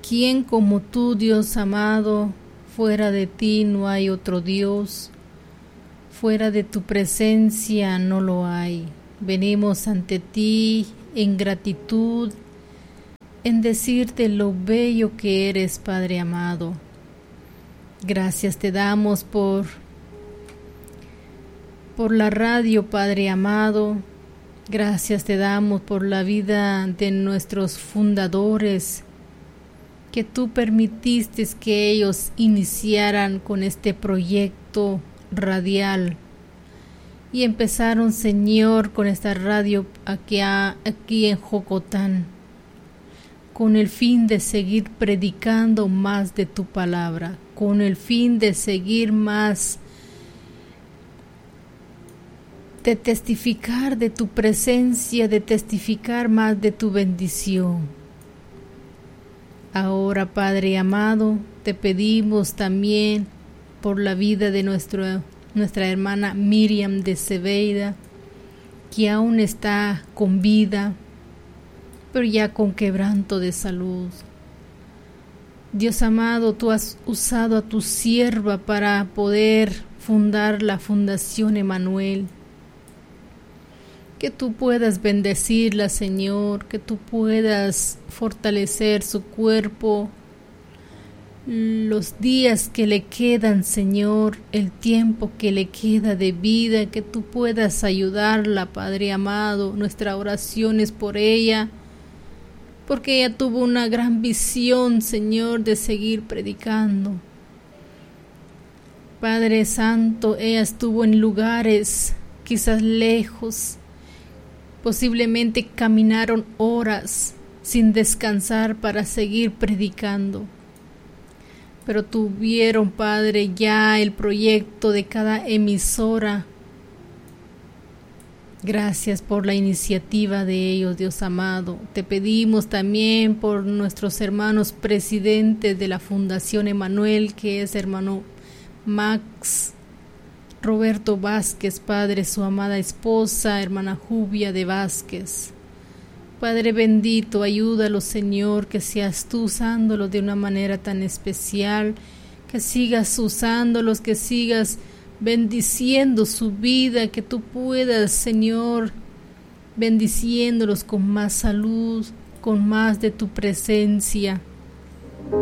¿Quién como tú, Dios amado? Fuera de ti no hay otro Dios. Fuera de tu presencia no lo hay. Venimos ante ti en gratitud, en decirte lo bello que eres, Padre amado. Gracias te damos por la radio, Padre amado. Gracias te damos por la vida de nuestros fundadores, que tú permitiste que ellos iniciaran con este proyecto radial y empezaron, Señor, con esta radio aquí en Jocotán, con el fin de seguir predicando más de tu palabra, con el fin de seguir más, de testificar de tu presencia, de testificar más de tu bendición. Ahora, Padre amado, te pedimos también por la vida de nuestra hermana Miriam de Cebeida, que aún está con vida, pero ya con quebranto de salud. Dios amado, tú has usado a tu sierva para poder fundar la Fundación Emanuel. Que tú puedas bendecirla, Señor, que tú puedas fortalecer su cuerpo, los días que le quedan, Señor, el tiempo que le queda de vida, que tú puedas ayudarla, Padre amado. Nuestra oración es por ella, porque ella tuvo una gran visión, Señor, de seguir predicando. Padre Santo, ella estuvo en lugares quizás lejos. Posiblemente caminaron horas sin descansar para seguir predicando. Pero tuvieron, Padre, ya el proyecto de cada emisora. Gracias por la iniciativa de ellos, Dios amado. Te pedimos también por nuestros hermanos presidentes de la Fundación Emanuel, que es hermano Max Roberto Vázquez, Padre, su amada esposa, hermana Jubia de Vázquez. Padre bendito, ayúdalo, Señor, que seas tú usándolos de una manera tan especial, que sigas usándolos, que sigas bendiciendo su vida, que tú puedas, Señor, bendiciéndolos con más salud, con más de tu presencia.